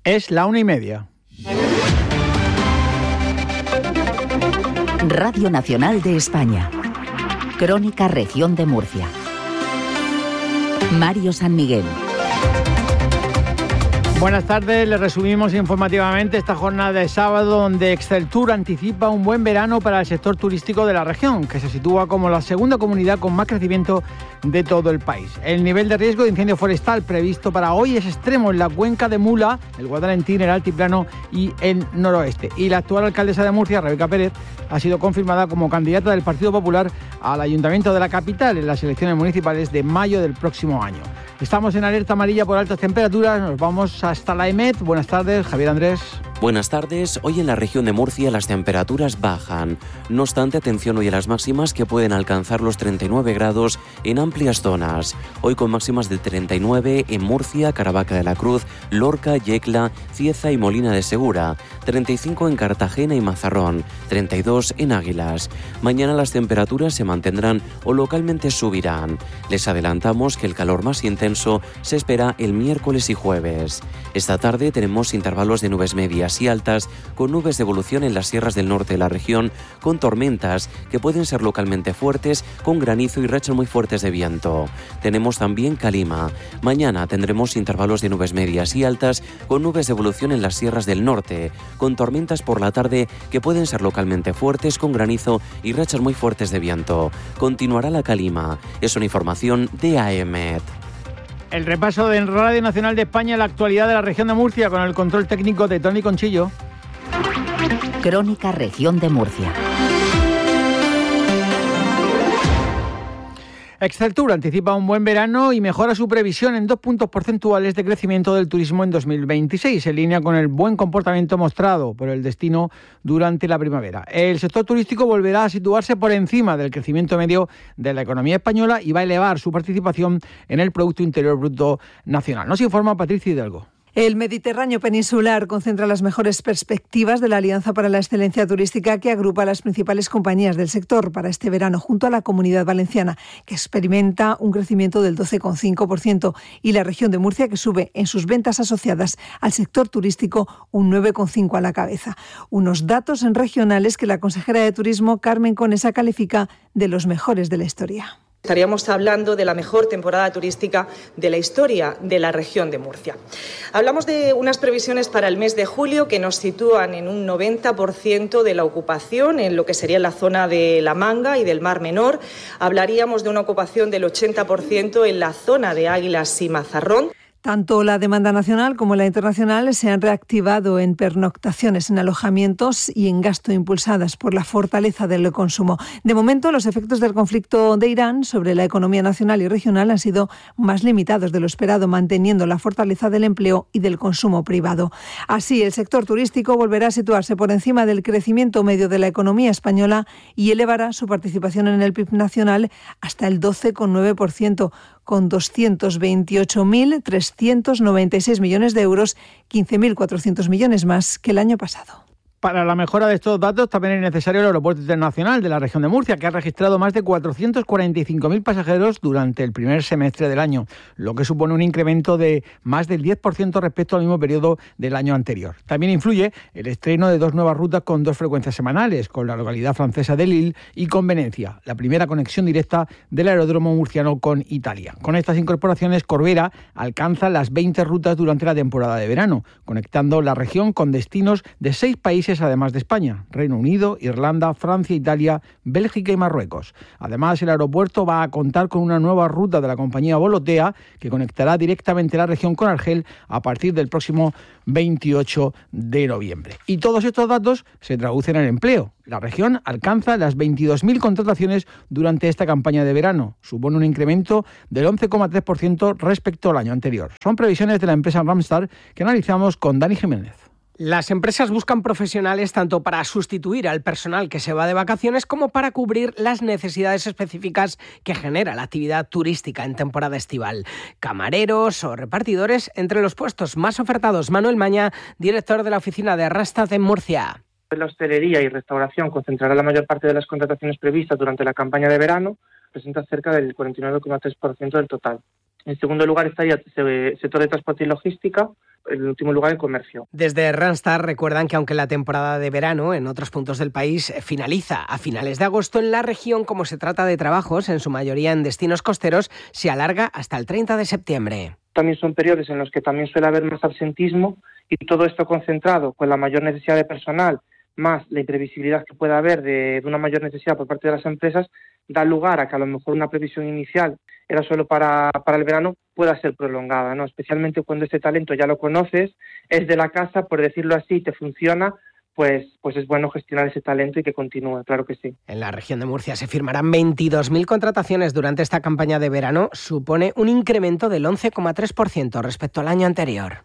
Es la 1:30. Radio Nacional de España. Crónica Región de Murcia. Mario San Miguel. Buenas tardes, les resumimos informativamente esta jornada de sábado donde Exceltur anticipa un buen verano para el sector turístico de la región, que se sitúa como la segunda comunidad con más crecimiento de todo el país. El nivel de riesgo de incendio forestal previsto para hoy es extremo en la cuenca de Mula, el Guadalentín, el Altiplano y el noroeste. Y la actual alcaldesa de Murcia, Rebeca Pérez, ha sido confirmada como candidata del Partido Popular al Ayuntamiento de la capital en las elecciones municipales de mayo del próximo año. Estamos en alerta amarilla por altas temperaturas, nos vamos hasta la EMET. Buenas tardes, Javier Andrés. Buenas tardes. Hoy en la región de Murcia las temperaturas bajan. No obstante, atención hoy a las máximas que pueden alcanzar los 39 grados en amplias zonas. Hoy con máximas de 39 en Murcia, Caravaca de la Cruz, Lorca, Yecla, Cieza y Molina de Segura. 35 en Cartagena y Mazarrón. 32 en Águilas. Mañana las temperaturas se mantendrán o localmente subirán. Les adelantamos que el calor más intenso se espera el miércoles y jueves. Esta tarde tenemos intervalos de nubes medias y altas, con nubes de evolución en las sierras del norte de la región, con tormentas que pueden ser localmente fuertes, con granizo y rachas muy fuertes de viento. Tenemos también calima. Mañana tendremos intervalos de nubes medias y altas, con nubes de evolución en las sierras del norte, con tormentas por la tarde que pueden ser localmente fuertes, con granizo y rachas muy fuertes de viento. Continuará la calima. Es una información de AEMET. El repaso de Radio Nacional de España, la actualidad de la región de Murcia, con el control técnico de Tony Conchillo. Crónica Región de Murcia. Exceltur anticipa un buen verano y mejora su previsión en 2 puntos porcentuales de crecimiento del turismo en 2026, en línea con el buen comportamiento mostrado por el destino durante la primavera. El sector turístico volverá a situarse por encima del crecimiento medio de la economía española y va a elevar su participación en el Producto Interior Bruto Nacional. Nos informa Patricia Hidalgo. El Mediterráneo peninsular concentra las mejores perspectivas de la Alianza para la Excelencia Turística, que agrupa a las principales compañías del sector para este verano, junto a la Comunidad Valenciana, que experimenta un crecimiento del 12,5%, y la región de Murcia, que sube en sus ventas asociadas al sector turístico un 9,5% a la cabeza. Unos datos regionales que la consejera de Turismo, Carmen Conesa, califica de los mejores de la historia. Estaríamos hablando de la mejor temporada turística de la historia de la región de Murcia. Hablamos de unas previsiones para el mes de julio que nos sitúan en un 90% de la ocupación en lo que sería la zona de La Manga y del Mar Menor. Hablaríamos de una ocupación del 80% en la zona de Águilas y Mazarrón. Tanto la demanda nacional como la internacional se han reactivado en pernoctaciones, en alojamientos y en gasto impulsadas por la fortaleza del consumo. De momento, los efectos del conflicto de Irán sobre la economía nacional y regional han sido más limitados de lo esperado, manteniendo la fortaleza del empleo y del consumo privado. Así, el sector turístico volverá a situarse por encima del crecimiento medio de la economía española y elevará su participación en el PIB nacional hasta el 12,9%, con 228.396 millones de euros, 15.400 millones más que el año pasado. Para la mejora de estos datos también es necesario el aeropuerto internacional de la región de Murcia, que ha registrado más de 445.000 pasajeros durante el primer semestre del año, lo que supone un incremento de más del 10% respecto al mismo periodo del año anterior. También influye el estreno de 2 nuevas rutas con 2 frecuencias semanales, con la localidad francesa de Lille y con Venecia, la primera conexión directa del aeródromo murciano con Italia. Con estas incorporaciones, Corbera alcanza las 20 rutas durante la temporada de verano, conectando la región con destinos de 6 países además de España: Reino Unido, Irlanda, Francia, Italia, Bélgica y Marruecos. Además, el aeropuerto va a contar con una nueva ruta de la compañía Volotea que conectará directamente la región con Argel a partir del próximo 28 de noviembre. Y todos estos datos se traducen en empleo. La región alcanza las 22.000 contrataciones durante esta campaña de verano. Supone un incremento del 11,3% respecto al año anterior. Son previsiones de la empresa Ramstar que analizamos con Dani Jiménez. Las empresas buscan profesionales tanto para sustituir al personal que se va de vacaciones como para cubrir las necesidades específicas que genera la actividad turística en temporada estival. Camareros o repartidores entre los puestos más ofertados. Manuel Maña, director de la oficina de Rastad en Murcia. La hostelería y restauración concentrará la mayor parte de las contrataciones previstas durante la campaña de verano, presenta cerca del 49,3% del total. En segundo lugar estaría el sector de transporte y logística, lugar el comercio. Desde Randstad recuerdan que aunque la temporada de verano en otros puntos del país finaliza a finales de agosto, en la región, como se trata de trabajos, en su mayoría en destinos costeros, se alarga hasta el 30 de septiembre. También son periodos en los que también suele haber más absentismo y todo esto concentrado con la mayor necesidad de personal, más la imprevisibilidad que pueda haber de una mayor necesidad por parte de las empresas, da lugar a que a lo mejor una previsión inicial era solo para el verano, pueda ser prolongada, ¿no? Especialmente cuando este talento ya lo conoces, es de la casa, por decirlo así, te funciona, pues es bueno gestionar ese talento y que continúe, claro que sí. En la región de Murcia se firmarán 22.000 contrataciones durante esta campaña de verano, supone un incremento del 11,3% respecto al año anterior.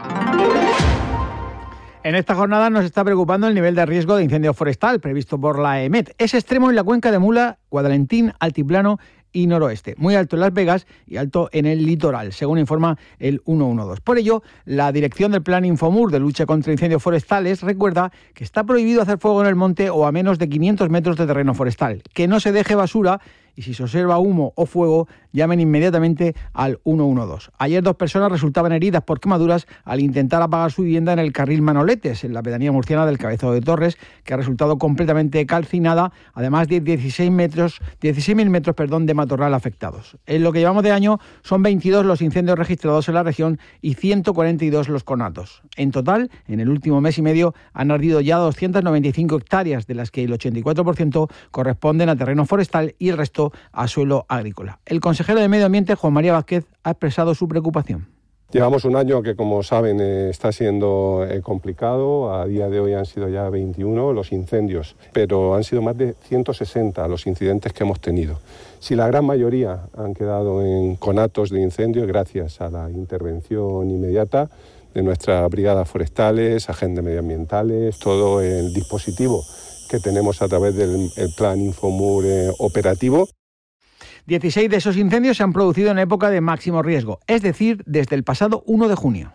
En esta jornada nos está preocupando el nivel de riesgo de incendio forestal previsto por la EMET. Es extremo en la cuenca de Mula, Guadalentín, Altiplano y Noroeste, muy alto en Las Vegas y alto en el litoral, según informa el 112. Por ello, la dirección del Plan Infomur de lucha contra incendios forestales recuerda que está prohibido hacer fuego en el monte o a menos de 500 metros de terreno forestal, que no se deje basura y si se observa humo o fuego, llamen inmediatamente al 112. Ayer 2 personas resultaban heridas por quemaduras al intentar apagar su vivienda en el carril Manoletes, en la pedanía murciana del Cabezo de Torres, que ha resultado completamente calcinada, además de 16.000 metros de matorral afectados. En lo que llevamos de año son 22 los incendios registrados en la región y 142 los conatos. En total, en el último mes y medio han ardido ya 295 hectáreas, de las que el 84% corresponden a terreno forestal y el resto a suelo agrícola. El consejero de Medio Ambiente, Juan María Vázquez, ha expresado su preocupación. Llevamos un año que, como saben, está siendo complicado. A día de hoy han sido ya 21 los incendios, pero han sido más de 160 los incidentes que hemos tenido. Si la gran mayoría han quedado en conatos de incendio, gracias a la intervención inmediata de nuestras brigadas forestales, agentes medioambientales, todo el dispositivo que tenemos a través del Plan Infomur operativo. 16 de esos incendios se han producido en época de máximo riesgo, es decir, desde el pasado 1 de junio.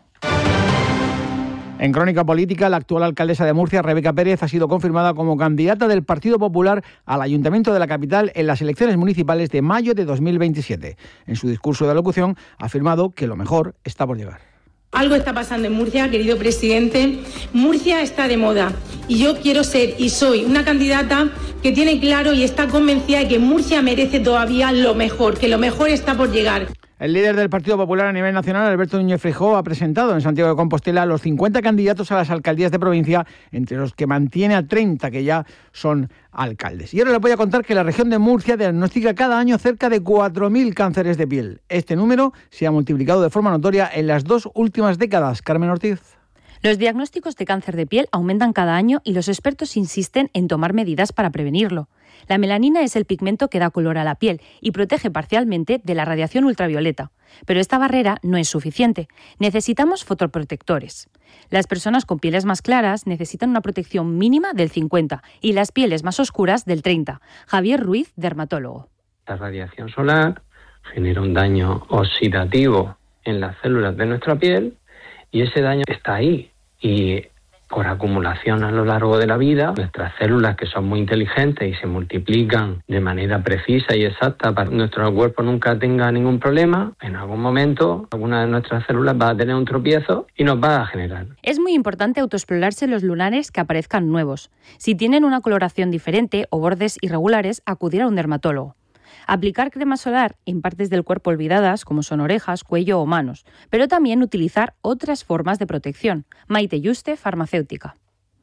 En crónica política, la actual alcaldesa de Murcia, Rebeca Pérez, ha sido confirmada como candidata del Partido Popular al Ayuntamiento de la capital en las elecciones municipales de mayo de 2027. En su discurso de alocución ha afirmado que lo mejor está por llegar. Algo está pasando en Murcia, querido presidente. Murcia está de moda y yo quiero ser y soy una candidata que tiene claro y está convencida de que Murcia merece todavía lo mejor, que lo mejor está por llegar. El líder del Partido Popular a nivel nacional, Alberto Núñez Feijóo, ha presentado en Santiago de Compostela a los 50 candidatos a las alcaldías de provincia, entre los que mantiene a 30 que ya son alcaldes. Y ahora les voy a contar que la región de Murcia diagnostica cada año cerca de 4.000 cánceres de piel. Este número se ha multiplicado de forma notoria en las 2 últimas décadas. Carmen Ortiz. Los diagnósticos de cáncer de piel aumentan cada año y los expertos insisten en tomar medidas para prevenirlo. La melanina es el pigmento que da color a la piel y protege parcialmente de la radiación ultravioleta. Pero esta barrera no es suficiente. Necesitamos fotoprotectores. Las personas con pieles más claras necesitan una protección mínima del 50 y las pieles más oscuras del 30. Javier Ruiz, dermatólogo. La radiación solar genera un daño oxidativo en las células de nuestra piel y ese daño está ahí. Y por acumulación a lo largo de la vida, nuestras células, que son muy inteligentes y se multiplican de manera precisa y exacta para que nuestro cuerpo nunca tenga ningún problema, en algún momento alguna de nuestras células va a tener un tropiezo y nos va a generar. Es muy importante autoexplorarse los lunares que aparezcan nuevos. Si tienen una coloración diferente o bordes irregulares, acudir a un dermatólogo. Aplicar crema solar en partes del cuerpo olvidadas, como son orejas, cuello o manos, pero también utilizar otras formas de protección. Maite Yuste, farmacéutica.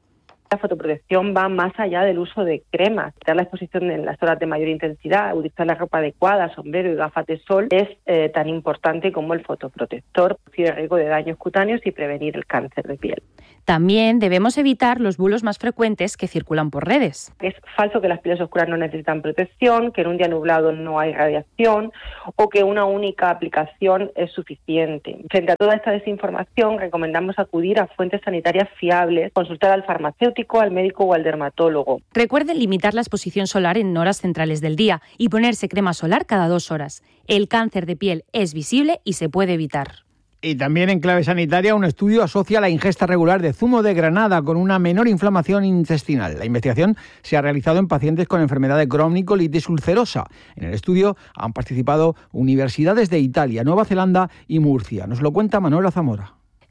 La fotoprotección va más allá del uso de cremas. Evitar la exposición en las horas de mayor intensidad, utilizar la ropa adecuada, sombrero y gafas de sol es tan importante como el fotoprotector, reducir el riesgo de daños cutáneos y prevenir el cáncer de piel. También debemos evitar los bulos más frecuentes que circulan por redes. Es falso que las pieles oscuras no necesitan protección, que en un día nublado no hay radiación o que una única aplicación es suficiente. Frente a toda esta desinformación, recomendamos acudir a fuentes sanitarias fiables, consultar al farmacéutico, al médico o al dermatólogo. Recuerden limitar la exposición solar en horas centrales del día y ponerse crema solar cada 2 horas. El cáncer de piel es visible y se puede evitar. Y también en clave sanitaria, un estudio asocia la ingesta regular de zumo de granada con una menor inflamación intestinal. La investigación se ha realizado en pacientes con enfermedad de Crohn y colitis ulcerosa. En el estudio han participado universidades de Italia, Nueva Zelanda y Murcia. Nos lo cuenta Manuela Zamora.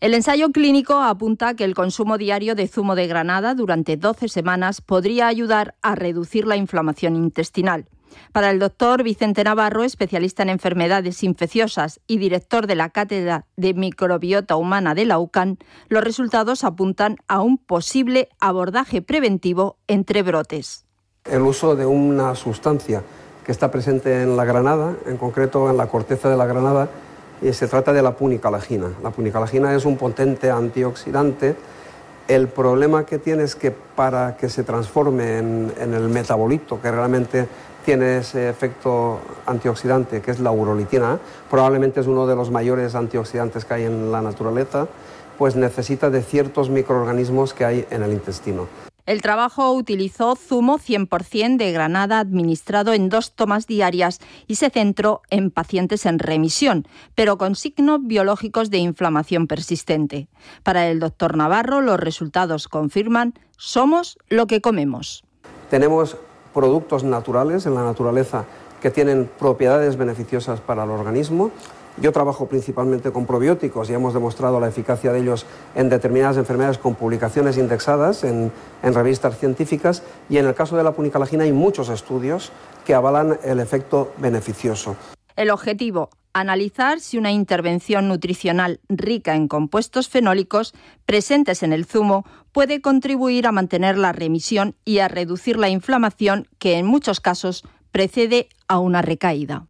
El ensayo clínico apunta que el consumo diario de zumo de granada durante 12 semanas podría ayudar a reducir la inflamación intestinal. Para el doctor Vicente Navarro, especialista en enfermedades infecciosas y director de la Cátedra de Microbiota Humana de la UCAN, los resultados apuntan a un posible abordaje preventivo entre brotes. El uso de una sustancia que está presente en la granada, en concreto en la corteza de la granada, y se trata de la punicalagina. La punicalagina es un potente antioxidante. El problema que tiene es que para que se transforme en el metabolito que realmente tiene ese efecto antioxidante, que es la urolitina, probablemente es uno de los mayores antioxidantes que hay en la naturaleza, pues necesita de ciertos microorganismos que hay en el intestino. El trabajo utilizó zumo 100% de granada administrado en 2 tomas diarias y se centró en pacientes en remisión, pero con signos biológicos de inflamación persistente. Para el doctor Navarro, los resultados confirman: somos lo que comemos. Tenemos productos naturales en la naturaleza que tienen propiedades beneficiosas para el organismo. Yo trabajo principalmente con probióticos y hemos demostrado la eficacia de ellos en determinadas enfermedades con publicaciones indexadas en revistas científicas, y en el caso de la punicalagina hay muchos estudios que avalan el efecto beneficioso. El objetivo: analizar si una intervención nutricional rica en compuestos fenólicos presentes en el zumo puede contribuir a mantener la remisión y a reducir la inflamación que en muchos casos precede a una recaída.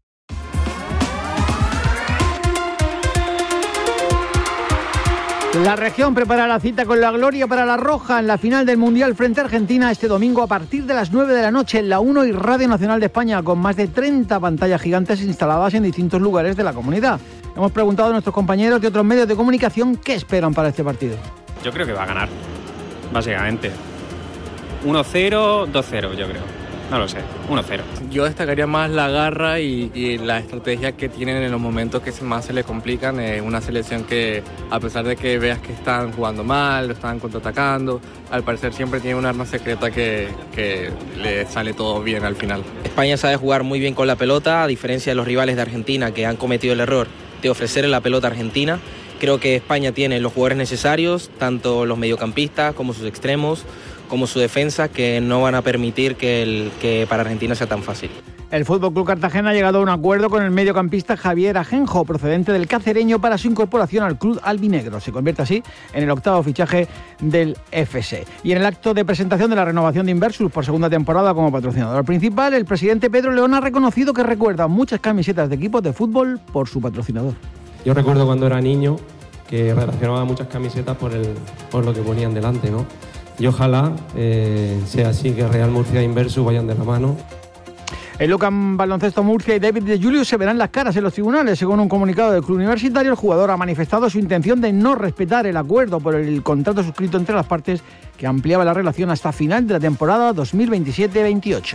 La región prepara la cita con la gloria para la Roja en la final del Mundial frente a Argentina este domingo a partir de las 9 de la noche en la 1 y Radio Nacional de España, con más de 30 pantallas gigantes instaladas en distintos lugares de la comunidad. Hemos preguntado a nuestros compañeros de otros medios de comunicación qué esperan para este partido. Yo creo que va a ganar, básicamente. 1-0, 2-0, yo creo. No lo sé, 1-0. Yo destacaría más la garra y la estrategia que tienen en los momentos que más se le complican. Una selección que, a pesar de que veas que están jugando mal, lo están contraatacando, al parecer siempre tiene un arma secreta que le sale todo bien al final. España sabe jugar muy bien con la pelota, a diferencia de los rivales de Argentina que han cometido el error de ofrecerle la pelota a Argentina. Creo que España tiene los jugadores necesarios, tanto los mediocampistas como sus extremos, como su defensa, que no van a permitir que para Argentina sea tan fácil. El FC Cartagena ha llegado a un acuerdo con el mediocampista Javier Ajenjo, procedente del Cacereño, para su incorporación al club albinegro. Se convierte así en el 8º fichaje del FC. Y en el acto de presentación de la renovación de Inversus por segunda temporada como patrocinador principal, el presidente Pedro León ha reconocido que recuerda muchas camisetas de equipos de fútbol por su patrocinador. Yo recuerdo cuando era niño que relacionaba muchas camisetas por lo que ponían delante, ¿no? Y ojalá sea así, que Real Murcia e Inversus vayan de la mano. El UCAM Baloncesto Murcia y David de Julio se verán las caras en los tribunales. Según un comunicado del club universitario, el jugador ha manifestado su intención de no respetar el acuerdo por el contrato suscrito entre las partes que ampliaba la relación hasta final de la temporada 2027-28.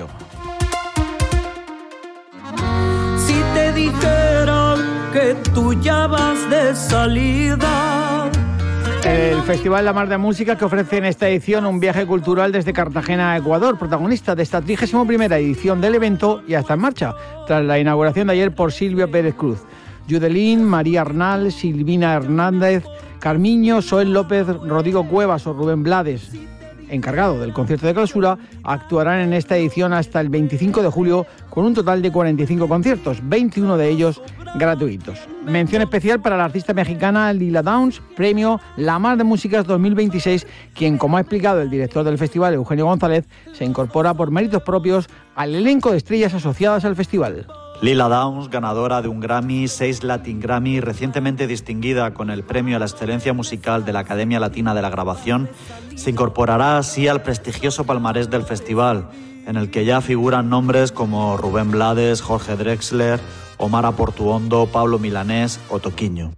Si te dijeran que tú ya vas de salida. El Festival La Mar de Música, que ofrece en esta edición un viaje cultural desde Cartagena a Ecuador, protagonista de esta 31ª edición del evento, ya está en marcha, tras la inauguración de ayer por Silvia Pérez Cruz. Yudelín, María Arnal, Silvina Hernández, Carmiño, Soel López, Rodrigo Cuevas o Rubén Blades, encargado del concierto de clausura, actuarán en esta edición hasta el 25 de julio con un total de 45 conciertos, 21 de ellos gratuitos. Mención especial para la artista mexicana Lila Downs, premio La Mar de Músicas 2026, quien, como ha explicado el director del festival, Eugenio González, se incorpora por méritos propios al elenco de estrellas asociadas al festival. Lila Downs, ganadora de un Grammy, 6 Latin Grammy, recientemente distinguida con el premio a la excelencia musical de la Academia Latina de la Grabación, se incorporará así al prestigioso palmarés del festival, en el que ya figuran nombres como Rubén Blades, Jorge Drexler, Omar Portuondo, Pablo Milanés o Toquiño.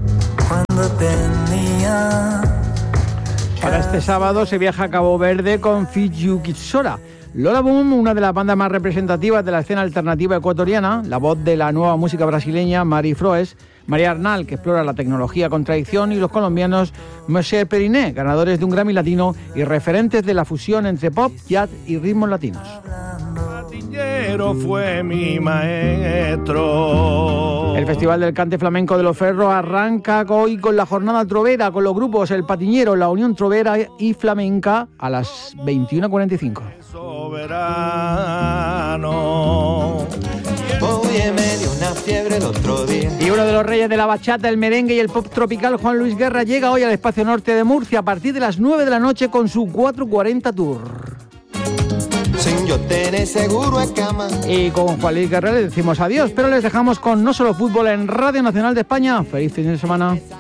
Para este sábado se viaja a Cabo Verde con Fiju Kitsora. Lola Boom, una de las bandas más representativas de la escena alternativa ecuatoriana, la voz de la nueva música brasileña Mari Froes, María Arnal, que explora la tecnología con tradición, y los colombianos Monsieur Periné, ganadores de un Grammy Latino y referentes de la fusión entre pop, jazz y ritmos latinos. caballero fue mi maestro. El Festival del Cante Flamenco de Los Ferros arranca hoy con la jornada trovera, con los grupos El Patiñero, La Unión Trovera y Flamenca a las 21:45. Soberano. Oye, me dio una fiebre el otro día. Y uno de los reyes de la bachata, el merengue y el pop tropical, Juan Luis Guerra, llega hoy al Espacio Norte de Murcia a partir de las 9 de la noche con su 440 Tour. Sin yo tener seguro a cama. Y con Juan Luis Guerra le decimos adiós, pero les dejamos con No Solo Fútbol en Radio Nacional de España. Feliz fin de semana.